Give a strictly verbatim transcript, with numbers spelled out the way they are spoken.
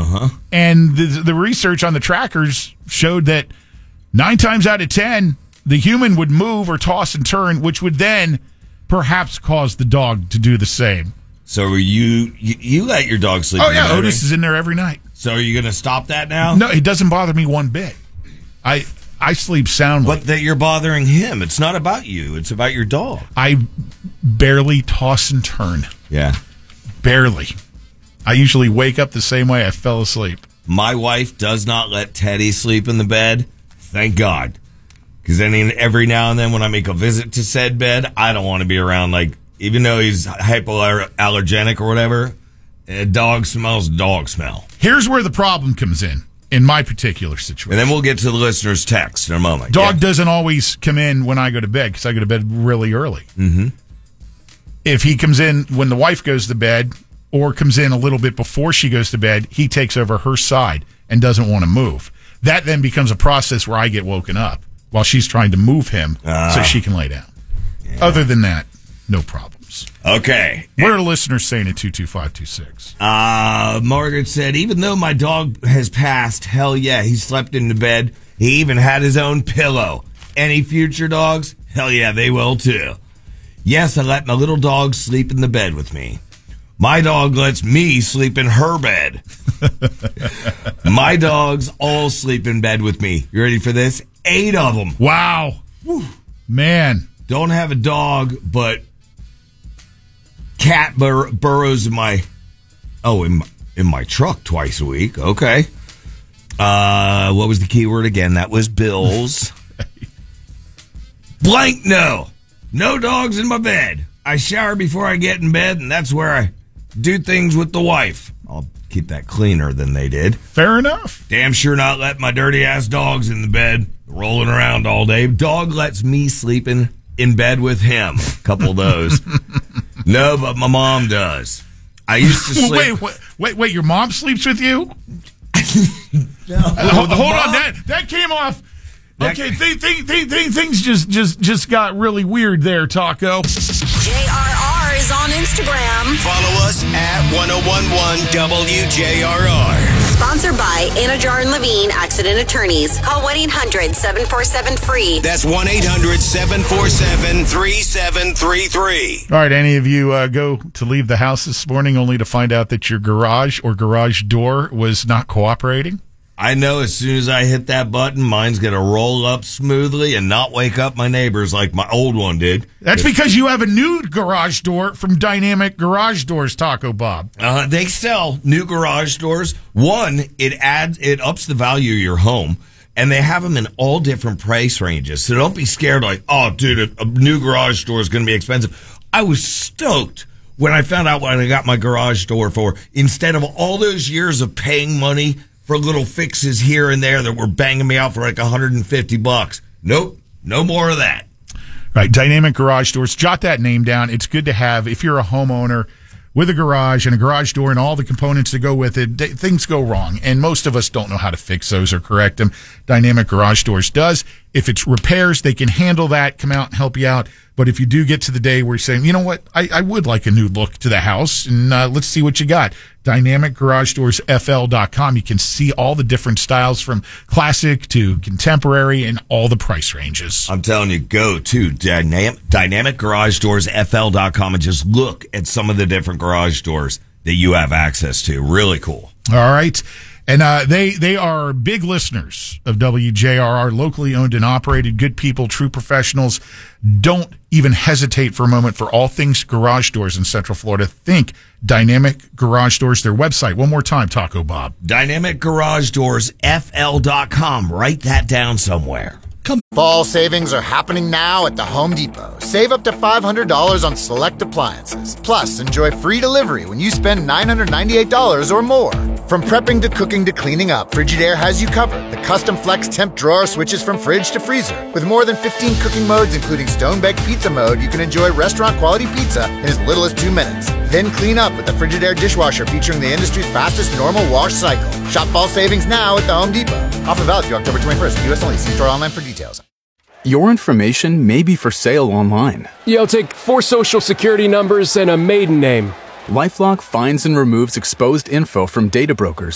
Uh-huh. And the, the research on the trackers showed that nine times out of ten, the human would move or toss and turn, which would then perhaps cause the dog to do the same. So you you, you let your dog sleep Oh, in yeah. the bed, Otis right? is in there every night. So are you going to stop that now? No, it doesn't bother me one bit. I I sleep soundly. But that you're bothering him. It's not about you. It's about your dog. I barely toss and turn. Yeah. Barely. I usually wake up the same way I fell asleep. My wife does not let Teddy sleep in the bed. Thank God. Because I mean, every now and then when I make a visit to said bed, I don't want to be around, like, even though he's hypoallergenic or whatever, a dog smells dog smell. Here's where the problem comes in, in my particular situation. And then we'll get to the listener's text in a moment. Dog yeah. doesn't always come in when I go to bed because I go to bed really early. Mm-hmm. If he comes in when the wife goes to bed or comes in a little bit before she goes to bed, he takes over her side and doesn't want to move. That then becomes a process where I get woken up while she's trying to move him uh, so she can lay down. Yeah. Other than that, no problems. Okay. What are listeners saying at two two five two six? Uh, Margaret said, even though my dog has passed, hell yeah, he slept in the bed. He even had his own pillow. Any future dogs? Hell yeah, they will too. Yes, I let my little dog sleep in the bed with me. My dog lets me sleep in her bed. My dogs all sleep in bed with me. You ready for this? Eight of them. Wow. Whew. Man. Don't have a dog, but cat bur- burrows in my, oh, in my, in my truck twice a week. Okay. Uh, what was the key word again? That was Bills. Blank no. No dogs in my bed. I shower before I get in bed, and that's where I do things with the wife. I'll keep that cleaner than they did. Fair enough. Damn sure not let my dirty-ass dogs in the bed, rolling around all day. Dog lets me sleep in, in bed with him. A couple of those. No, but my mom does. I used to sleep... Wait, wait, wait, wait, your mom sleeps with you? No. Uh, hold hold on, that, that came off... Okay, th- th- th- th- things just, just, just got really weird there, Taco. J R R is on Instagram. Follow us at ten eleven W J R R. Sponsored by Anajar and Levine Accident Attorneys. Call one eight hundred seven four seven free. That's one eight hundred seven four seven three seven three three. All right, any of you uh, go to leave the house this morning only to find out that your garage or garage door was not cooperating? I know as soon as I hit that button, mine's going to roll up smoothly and not wake up my neighbors like my old one did. That's if, because you have a new garage door from Dynamic Garage Doors, Taco Bob. Uh, they sell new garage doors. One, it adds, it ups the value of your home, and they have them in all different price ranges. So don't be scared like, oh, dude, a, a new garage door is going to be expensive. I was stoked when I found out what I got my garage door for. Instead of all those years of paying money for little fixes here and there that were banging me out for like one hundred fifty bucks. Nope. No more of that. Right. Dynamic Garage Doors. Jot that name down. It's good to have if you're a homeowner with a garage and a garage door and all the components that go with it. Things go wrong, and most of us don't know how to fix those or correct them. Dynamic Garage Doors does. If it's repairs, they can handle that, come out and help you out. But if you do get to the day where you're saying, you know what, I, I would like a new look to the house, and uh, let's see what you got. Dynamic Garage Doors F L dot com. You can see all the different styles from classic to contemporary and all the price ranges. I'm telling you, go to Dynamic, Dynamic Garage Doors F L dot com and just look at some of the different garage doors that you have access to. Really cool. All right. And uh, they they are big listeners of W J R R, locally owned and operated, good people, true professionals. Don't even hesitate for a moment for all things garage doors in Central Florida. Think Dynamic Garage Doors, their website. One more time, Taco Bob. Dynamic Garage Doors F L dot com. Write that down somewhere. Come. Fall savings are happening now at the Home Depot. Save up to five hundred dollars on select appliances. Plus, enjoy free delivery when you spend nine hundred ninety-eight dollars or more. From prepping to cooking to cleaning up, Frigidaire has you covered. The custom flex temp drawer switches from fridge to freezer. With more than fifteen cooking modes, including stone-baked pizza mode, you can enjoy restaurant-quality pizza in as little as two minutes. Then clean up with the Frigidaire dishwasher featuring the industry's fastest normal wash cycle. Shop fall savings now at the Home Depot. Offer valid through October twenty-first. U S only. See store online for details. Your information may be for sale online. Yeah, I'll take four social security numbers and a maiden name. LifeLock finds and removes exposed info from data brokers